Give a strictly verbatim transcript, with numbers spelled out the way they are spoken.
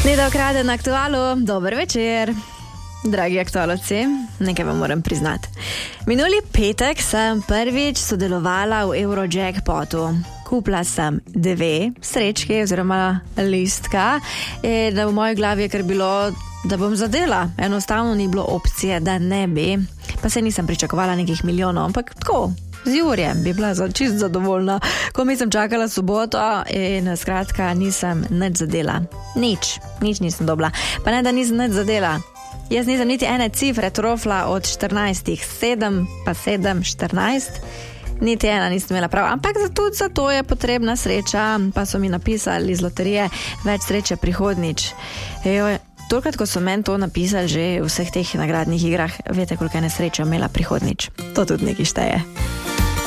Neda Okrade na Aktualu, dober večer. Dragi aktualovci, nekaj vam moram priznati. Minuli petek sem prvič sodelovala v Eurojackpotu. Kupila sem dve srečke oziroma listka in v moji glavi je kar bilo, da bom zadela. Enostavno ni bilo opcije, da ne bi. Pa se nisem pričakovala nekih milijonov, ampak tako, z jurjem bi bila čist zadovoljna. Ko mi sem čakala soboto in skratka nisem nič zadela. Nič, nič nisem dobila. Pa ne, da nisem nič zadela. Jaz nisem niti ene cifre trofla od štirinajstih, sedem pa sedem, štirinajst. Niti ena nisem imela prav, ampak tudi za to je potrebna sreča, pa so mi napisali iz loterije več sreče prihodnič. Ejo, tolkrat, ko so meni to napisali že v vseh teh nagradnih igrah, veste, koliko je nesreča imela prihodnič. To tudi nekaj šteje.